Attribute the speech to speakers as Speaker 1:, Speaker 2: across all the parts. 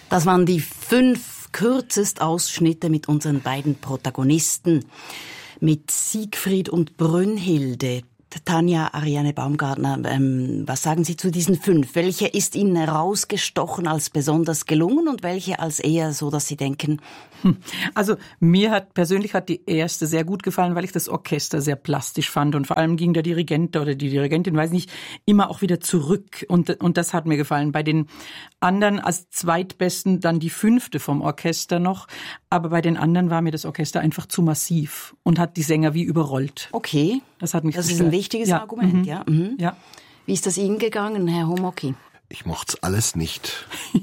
Speaker 1: Das waren die 5 Kürzausschnitte mit unseren beiden Protagonisten, mit Siegfried und Brünnhilde. Tanja Ariane Baumgartner, was sagen Sie zu diesen 5? Welche ist Ihnen herausgestochen als besonders gelungen und welche als eher so, dass Sie denken?
Speaker 2: Also mir persönlich hat die erste sehr gut gefallen, weil ich das Orchester sehr plastisch fand und vor allem ging der Dirigent oder die Dirigentin, weiß nicht, immer auch wieder zurück und das hat mir gefallen. Bei den anderen als zweitbesten dann die 5. vom Orchester noch, aber bei den anderen war mir das Orchester einfach zu massiv und hat die Sänger wie überrollt.
Speaker 1: Okay.
Speaker 2: Das hat mich
Speaker 1: Das ist ein wichtiges Argument, ja. Mhm.
Speaker 2: Ja.
Speaker 1: Wie ist das Ihnen gegangen, Herr Homoki?
Speaker 3: Ich mocht's alles nicht.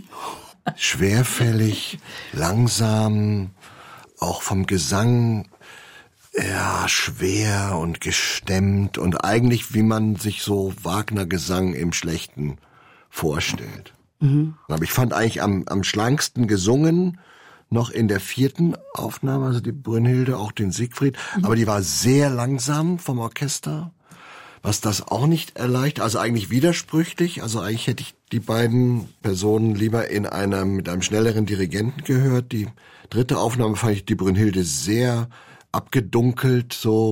Speaker 3: Schwerfällig, langsam, auch vom Gesang, ja, schwer und gestemmt und eigentlich, wie man sich so Wagner-Gesang im Schlechten vorstellt. Aber ich fand eigentlich am schlanksten gesungen noch in der 4. Aufnahme, also die Brünnhilde, auch den Siegfried, aber die war sehr langsam vom Orchester, was das auch nicht erleichtert, also eigentlich widersprüchlich, also eigentlich hätte ich die beiden Personen lieber mit einem schnelleren Dirigenten gehört. Die 3. Aufnahme fand ich die Brünnhilde sehr abgedunkelt, so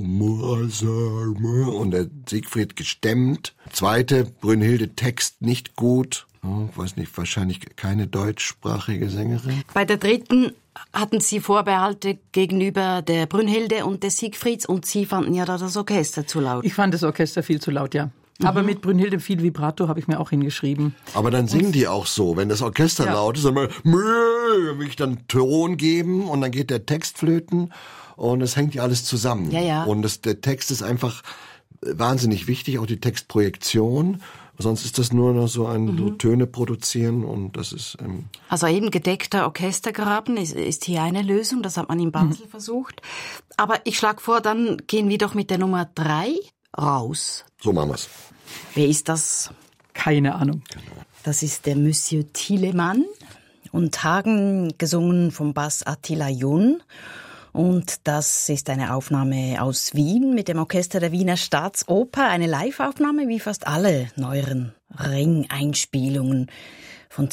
Speaker 3: und der Siegfried gestemmt. 2. Brünnhilde Text nicht gut. Weiß nicht, wahrscheinlich keine deutschsprachige Sängerin. Bei
Speaker 1: der 3. hatten Sie Vorbehalte gegenüber der Brünnhilde und des Siegfrieds und Sie fanden ja da das Orchester zu laut.
Speaker 2: Ich fand das Orchester viel zu laut, ja. Aber mit Brünnhilde viel Vibrato habe ich mir auch hingeschrieben.
Speaker 3: Aber dann singen die auch so, wenn das Orchester laut ist, dann will ich dann Ton geben und dann geht der Text flöten und es hängt ja alles zusammen.
Speaker 1: Ja, ja.
Speaker 3: Und der Text ist einfach wahnsinnig wichtig, auch die Textprojektion. Sonst ist das nur noch so so Töne produzieren und das ist...
Speaker 1: Also eben gedeckter Orchestergraben ist hier eine Lösung, das hat man in Basel versucht. Aber ich schlage vor, dann gehen wir doch mit der Nummer 3 raus.
Speaker 3: So machen wir's.
Speaker 1: Wer ist das?
Speaker 2: Keine Ahnung.
Speaker 1: Das ist der Monsieur Thielemann und Hagen gesungen vom Bass Attila Jun. Und das ist eine Aufnahme aus Wien mit dem Orchester der Wiener Staatsoper. Eine Live-Aufnahme wie fast alle neueren Ring-Einspielungen von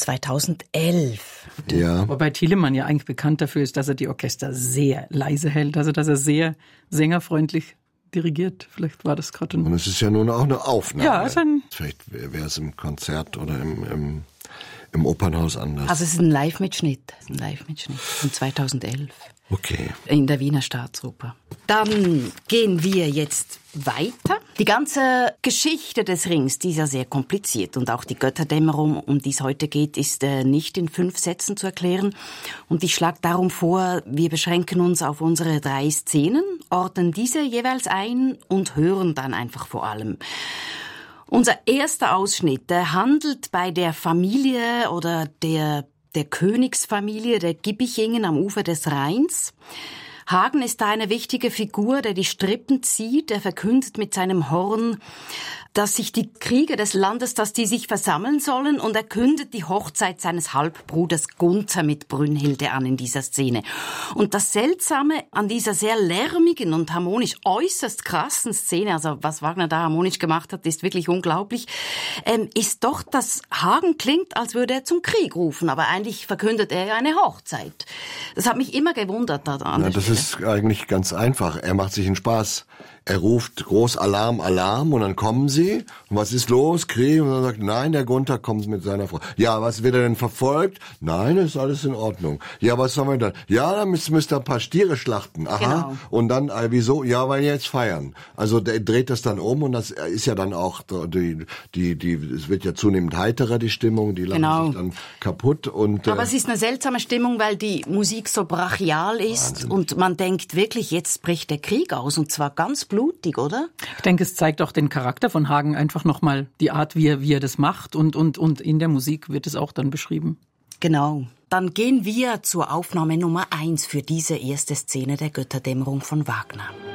Speaker 1: 2011.
Speaker 3: Ja.
Speaker 2: Wobei Thielemann ja eigentlich bekannt dafür ist, dass er die Orchester sehr leise hält. Also dass er sehr sängerfreundlich dirigiert. Vielleicht war das gerade
Speaker 3: Und es ist ja nun auch eine Aufnahme.
Speaker 2: Ja,
Speaker 3: vielleicht wäre es im Konzert oder im Opernhaus anders.
Speaker 1: Also es ist ein Live-Mitschnitt. Von 2011.
Speaker 3: Okay.
Speaker 1: In der Wiener Staatsoper. Dann gehen wir jetzt weiter. Die ganze Geschichte des Rings, die ist ja sehr kompliziert. Und auch die Götterdämmerung, um die es heute geht, ist nicht in 5 Sätzen zu erklären. Und ich schlage darum vor, wir beschränken uns auf unsere 3 Szenen, ordnen diese jeweils ein und hören dann einfach vor allem. Unser erster Ausschnitt, der handelt bei der Familie oder der Königsfamilie der Gibbichingen am Ufer des Rheins. Hagen ist da eine wichtige Figur, der die Strippen zieht. Er verkündet mit seinem Horn, dass sich die Krieger des Landes, dass die sich versammeln sollen, und er kündet die Hochzeit seines Halbbruders Gunther mit Brünnhilde an in dieser Szene. Und das Seltsame an dieser sehr lärmigen und harmonisch äußerst krassen Szene, also was Wagner da harmonisch gemacht hat, ist wirklich unglaublich, ist doch, dass Hagen klingt, als würde er zum Krieg rufen, aber eigentlich verkündet er ja eine Hochzeit. Das hat mich immer gewundert daran.
Speaker 3: Das ist eigentlich ganz einfach. Er macht sich einen Spaß. Er ruft groß Alarm, Alarm und dann kommen sie. Und was ist los? Krieg? Und dann sagt, nein, der Gunther kommt mit seiner Frau. Ja, was wird er denn verfolgt? Nein, ist alles in Ordnung. Ja, was sollen wir dann? Ja, dann müsst ihr ein paar Stiere schlachten. Aha. Genau. Und dann, wieso? Ja, weil wir jetzt feiern. Also der dreht das dann um und das ist ja dann auch, es wird ja zunehmend heiterer, die Stimmung, die lachen sich dann kaputt. Und,
Speaker 1: aber es ist eine seltsame Stimmung, weil die Musik so brachial ist. Wahnsinn. Und man denkt wirklich, jetzt bricht der Krieg aus und zwar ganz blutig, oder?
Speaker 2: Ich denke, es zeigt auch den Charakter von Hagen, einfach nochmal die Art, wie er das macht und in der Musik wird es auch dann beschrieben.
Speaker 1: Genau. Dann gehen wir zur Aufnahme Nummer 1 für diese erste Szene der Götterdämmerung von Wagner.